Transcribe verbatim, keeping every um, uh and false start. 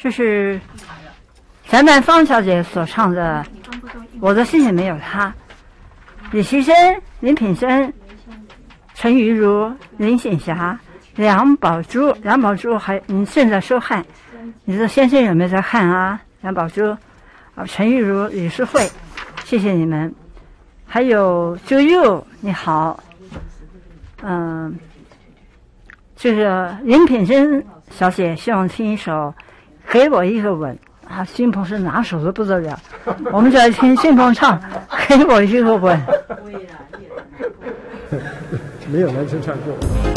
这是陈曼芳小姐所唱的《我的心里没有他》。李奇生、林品生、陈玉如、林醒霞、梁宝珠，梁宝珠还你正在收看，你的先生有没有在看啊？梁宝珠，啊，陈玉如、李淑慧，谢谢你们。还有周佑，你好，嗯，这个林品生小姐希望听一首《给我一个吻》啊，新鹏是拿手的不得了，我们就来听新鹏唱《给我一个吻》。 没有男生唱过。